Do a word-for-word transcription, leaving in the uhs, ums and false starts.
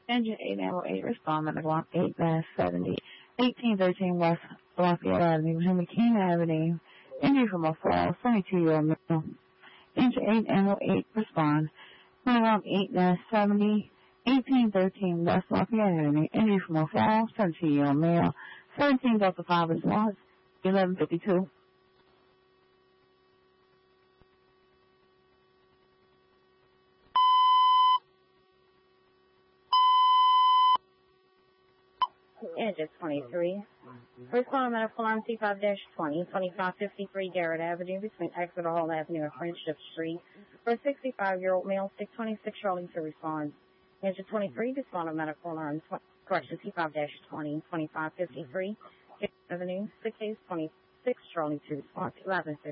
Engine eight Ammo eight responding to Block eight seventy, eighteen thirteen West Lafayette Avenue, between McKean Avenue. Injury from a fall, seventy-two-year-old male. Engine eight Ammo eight respond. Block eight seventy, eighteen thirteen West Lafayette Avenue. Injury from a fall, seventy-two-year-old male. seventeen Delta five is lost, eleven fifty-two. Engine twenty-three. Respond to alarm T five twenty, twenty-five fifty-three Garrett Avenue, between Exeter Hall Avenue and Friendship Street, for a sixty-five-year-old male, six twenty-six Charlie to respond. Engine twenty-three, respond to medical alarm, correction, T five twenty, twenty-five fifty-three Garrett Avenue, six twenty-six Charlie to respond, eleven fifty.